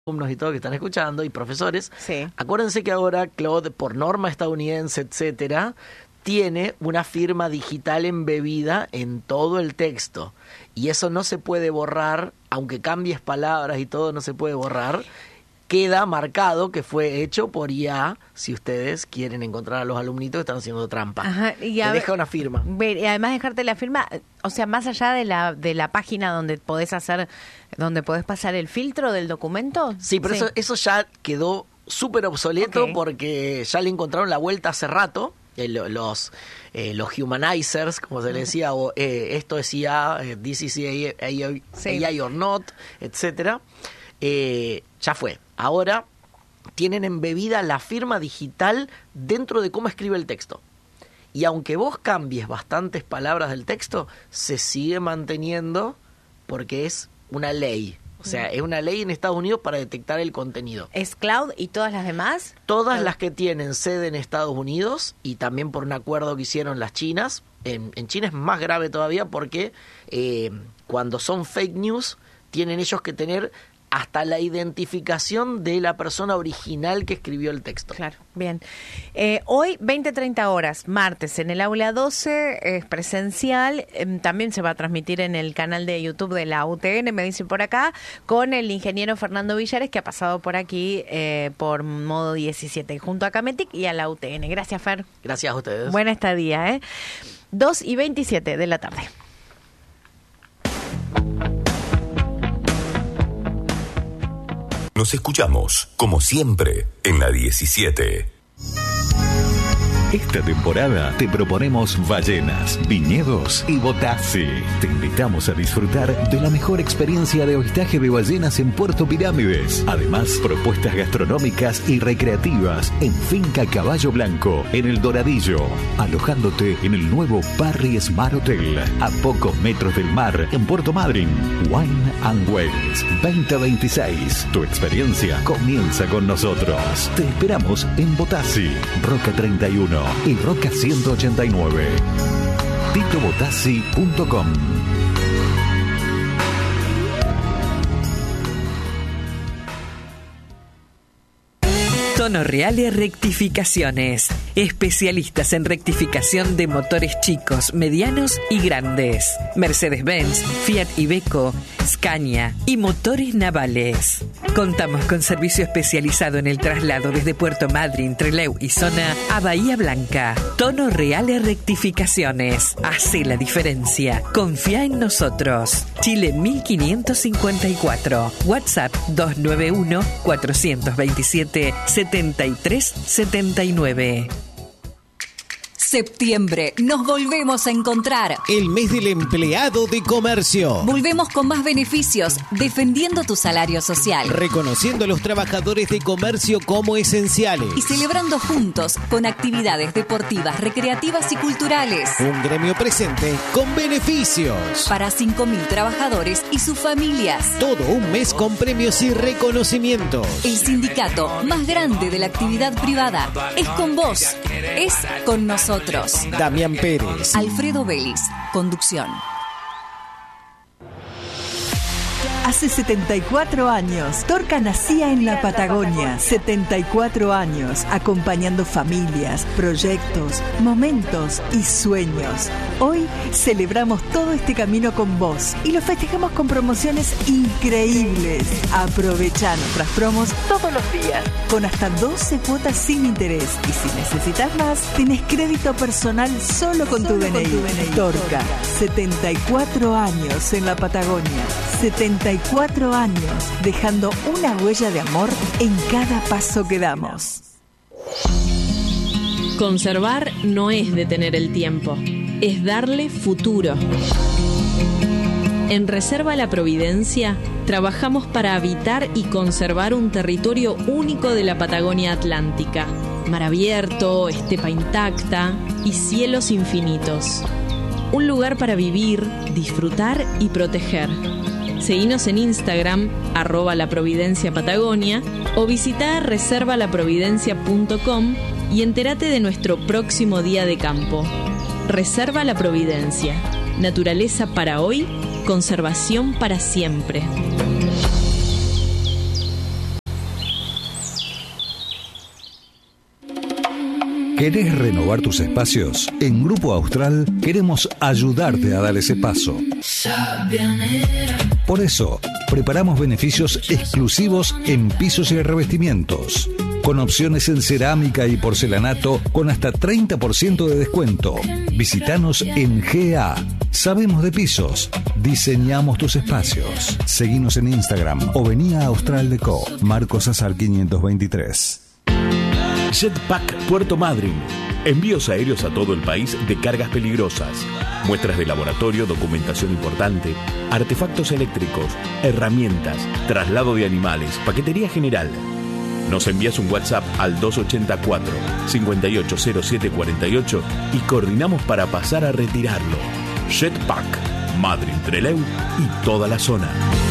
alumnos y todo que están escuchando y profesores, Sí. acuérdense que ahora Claude, por norma estadounidense, etcétera, tiene una firma digital embebida en todo el texto y eso no se puede borrar, aunque cambies palabras y todo no se puede borrar. Queda marcado que fue hecho por IA, si ustedes quieren encontrar a los alumnitos que están haciendo trampa. Ajá, y Te deja una firma. Y además dejarte la firma, o sea, más allá de la página donde podés pasar el filtro del documento. Sí, pero eso ya quedó súper obsoleto porque ya le encontraron la vuelta hace rato. Los humanizers, como se le decía, o esto es IA, this is AI or not, etcétera. Ya fue. Ahora tienen embebida la firma digital dentro de cómo escribe el texto. Y aunque vos cambies bastantes palabras del texto, se sigue manteniendo porque es una ley. O sea, es una ley en Estados Unidos para detectar el contenido. ¿Es Cloud y todas las demás? Todas las que tienen sede en Estados Unidos y también por un acuerdo que hicieron las chinas. En China es más grave todavía porque cuando son fake news tienen ellos que tener hasta la identificación de la persona original que escribió el texto. Claro, bien. Hoy, 20-30 horas, martes, en el aula 12, es presencial. También se va a transmitir en el canal de YouTube de la UTN, me dicen por acá, con el ingeniero Fernando Villares, que ha pasado por aquí por Modo 17, junto a Cametic y a la UTN. Gracias, Fer. Gracias a ustedes. Buena estadía, 2:27 de la tarde. Nos escuchamos, como siempre, en la 17. Esta temporada te proponemos ballenas, viñedos y Botassi. Te invitamos a disfrutar de la mejor experiencia de avistaje de ballenas en Puerto Pirámides. Además, propuestas gastronómicas y recreativas en Finca Caballo Blanco, en El Doradillo. Alojándote en el nuevo Parry Smart Hotel, a pocos metros del mar, en Puerto Madryn. Wine and Wales 2026. Tu experiencia comienza con nosotros. Te esperamos en Botassi, Roca 31 y Roca 189. titobotassi.com. Tono Reale Rectificaciones. Especialistas en rectificación de motores chicos, medianos y grandes. Mercedes-Benz, Fiat Iveco, Scania y motores navales. Contamos con servicio especializado en el traslado desde Puerto Madryn, Trelew y zona a Bahía Blanca. Tono Reale Rectificaciones. Hace la diferencia. Confía en nosotros. Chile 1554. WhatsApp 291-427-7379. Septiembre, nos volvemos a encontrar. El mes del empleado de comercio. Volvemos con más beneficios, defendiendo tu salario social. Reconociendo a los trabajadores de comercio como esenciales. Y celebrando juntos con actividades deportivas, recreativas y culturales. Un gremio presente con beneficios. Para 5.000 trabajadores y sus familias. Todo un mes con premios y reconocimientos. El sindicato más grande de la actividad privada es con vos, es con nosotros. Damián Pérez, Alfredo Vélez, conducción. Hace 74 años, Torca nacía en la Patagonia. 74 años, acompañando familias, proyectos, momentos y sueños. Hoy celebramos todo este camino con vos y lo festejamos con promociones increíbles. Aprovecha nuestras promos todos los días, con hasta 12 cuotas sin interés. Y si necesitas más, tenés crédito personal solo con tu DNI. Torca, 74 años en la Patagonia. 74 años, dejando una huella de amor en cada paso que damos. Conservar no es detener el tiempo, es darle futuro. En Reserva La Providencia trabajamos para habitar y conservar un territorio único de la Patagonia Atlántica. Mar abierto, estepa intacta y cielos infinitos. Un lugar para vivir, disfrutar y proteger. Seguinos en Instagram, @laprovidenciapatagonia, o visita reservalaprovidencia.com y entérate de nuestro próximo día de campo. Reserva La Providencia. Naturaleza para hoy, conservación para siempre. ¿Querés renovar tus espacios? En Grupo Austral queremos ayudarte a dar ese paso. Por eso, preparamos beneficios exclusivos en pisos y revestimientos, con opciones en cerámica y porcelanato con hasta 30% de descuento. Visítanos en GA. Sabemos de pisos, diseñamos tus espacios. Seguinos en Instagram o vení a Austral Deco, Marcos Azar 523. Jetpack Puerto Madryn. Envíos aéreos a todo el país de cargas peligrosas, muestras de laboratorio, documentación importante, artefactos eléctricos, herramientas, traslado de animales, paquetería general. Nos envías un WhatsApp al 284-580748 y coordinamos para pasar a retirarlo. Jetpack, Madryn, Trelew y toda la zona.